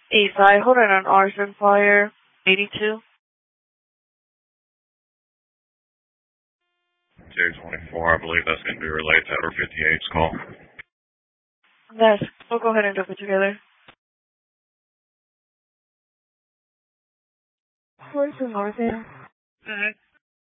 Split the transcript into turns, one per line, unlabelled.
A5, hold on Arson Fire, 82.
224, I believe that's going to be relayed to Edward 58's call.
Yes, we'll go ahead and do it together. Where's the north end?